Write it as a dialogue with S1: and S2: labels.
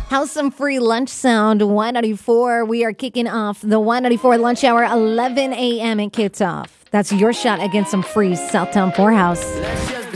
S1: How's some free lunch sound? 194. We are kicking off the 194 lunch hour, 11 a.m. It kicks off. That's your shot against some free Southtown Poorhouse.